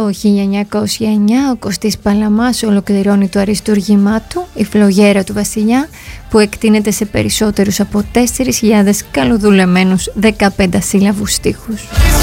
Το 1909 ο Κωστής Παλαμάς ολοκληρώνει το αριστούργημά του, η Φλογέρα του Βασιλιά, που εκτείνεται σε περισσότερους από 4.000 καλοδουλεμένους 15 σύλλαβους στίχους.